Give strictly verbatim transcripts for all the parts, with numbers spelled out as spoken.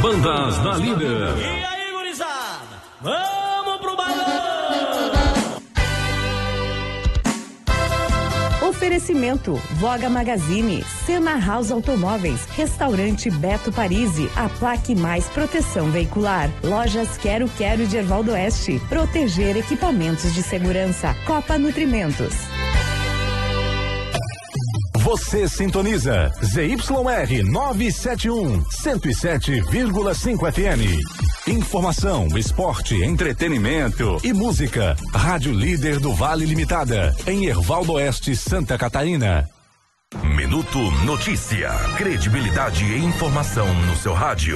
Bandas da Líder. E aí, gurizada? Vamos pro balão! Oferecimento: Voga Magazine, Sena House Automóveis, Restaurante Beto Parisi, Aplaque Mais Proteção Veicular, Lojas Quero Quero de Ervaldo Oeste, Proteger Equipamentos de Segurança, Copa Nutrimentos. Você sintoniza Z Y R novecentos e setenta e um, cento e sete vírgula cinco F M. Informação, esporte, entretenimento e música. Rádio Líder do Vale Limitada, em Ervaldo Oeste, Santa Catarina. Minuto Notícia. Credibilidade e informação no seu rádio.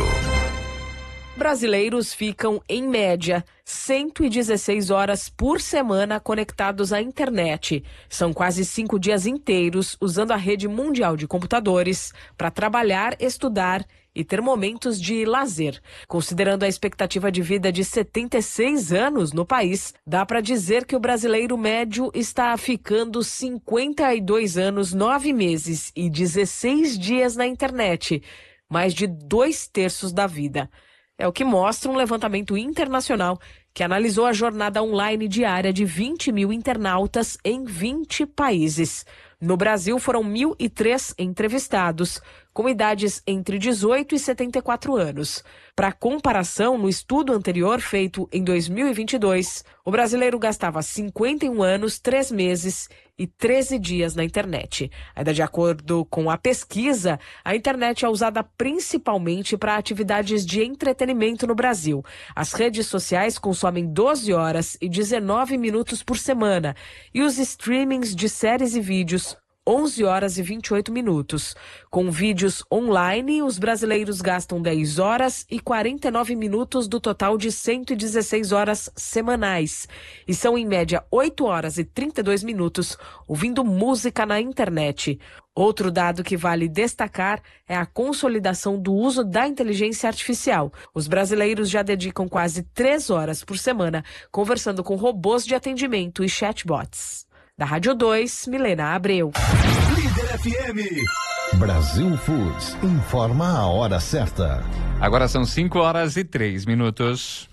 Brasileiros ficam, em média, cento e dezesseis horas por semana conectados à internet. São quase cinco dias inteiros usando a rede mundial de computadores para trabalhar, estudar e ter momentos de lazer. Considerando a expectativa de vida de setenta e seis anos no país, dá para dizer que o brasileiro médio está ficando cinquenta e dois anos, nove meses e dezesseis dias na internet, mais de dois terços da vida. É o que mostra um levantamento internacional que analisou a jornada online diária de vinte mil internautas em vinte países. No Brasil, foram mil e três entrevistados, com idades entre dezoito e setenta e quatro anos. Para comparação, no estudo anterior feito em dois mil e vinte e dois, o brasileiro gastava cinquenta e um anos, três meses e treze dias na internet. Ainda de acordo com a pesquisa, a internet é usada principalmente para atividades de entretenimento no Brasil. As redes sociais consomem doze horas e dezenove minutos por semana e os streamings de séries e vídeos onze horas e vinte e oito minutos. Com vídeos online, os brasileiros gastam dez horas e quarenta e nove minutos do total de cento e dezesseis horas semanais. E são, em média, oito horas e trinta e dois minutos ouvindo música na internet. Outro dado que vale destacar é a consolidação do uso da inteligência artificial. Os brasileiros já dedicam quase três horas por semana conversando com robôs de atendimento e chatbots. Da Rádio dois, Milena Abreu. Líder F M. Brasil Foods informa a hora certa. Agora são cinco horas e três minutos.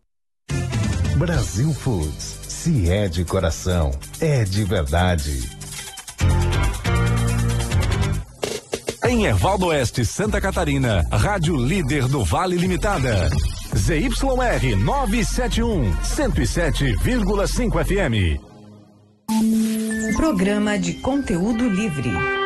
Brasil Foods. Se é de coração, é de verdade. Em Ervaldo Oeste, Santa Catarina, Rádio Líder do Vale Limitada. Z Y R novecentos e setenta e um, cento e sete vírgula cinco F M. Programa de conteúdo livre.